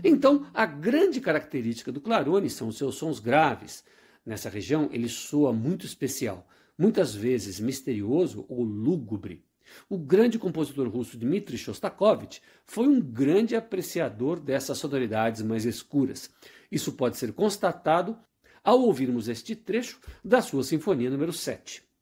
Então, a grande característica do clarone são os seus sons graves. Nessa região, ele soa muito especial, muitas vezes misterioso ou lúgubre. O grande compositor russo Dmitri Shostakovich foi um grande apreciador dessas sonoridades mais escuras. Isso pode ser constatado ao ouvirmos este trecho da sua Sinfonia número 7.